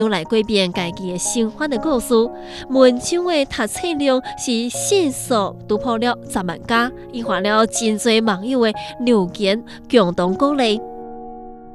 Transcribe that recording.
用来改变家己的生活的故事。文章的读册量是迅速突破了10万加，引发了真侪网友的留言共同鼓励。